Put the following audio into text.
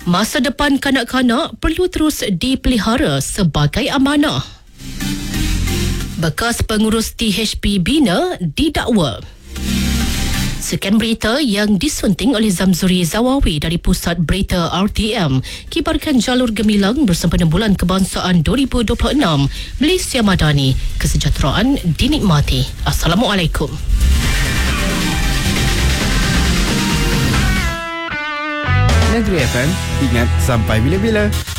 Masa depan kanak-kanak perlu terus dipelihara sebagai amanah. Bekas pengurus THP Bina didakwa. Sekian berita yang disunting oleh Zamzuri Zawawi dari Pusat Berita RTM. Kibarkan jalur gemilang bersempena Bulan Kebangsaan 2026. Malaysia Madani, kesejahteraan dinikmati. Assalamualaikum. Negeri FM, ingat sampai bila-bila.